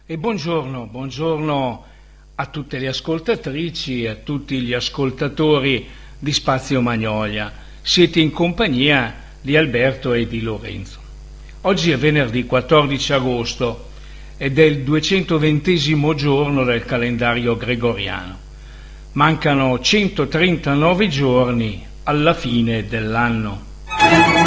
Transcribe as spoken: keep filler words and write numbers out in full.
E buongiorno, buongiorno a tutte le ascoltatrici e a tutti gli ascoltatori di Spazio Magnolia. Siete in compagnia di Alberto e di Lorenzo. Oggi è venerdì quattordici agosto ed è il duecentoventesimo giorno del calendario gregoriano. Mancano centotrentanove giorni alla fine dell'anno.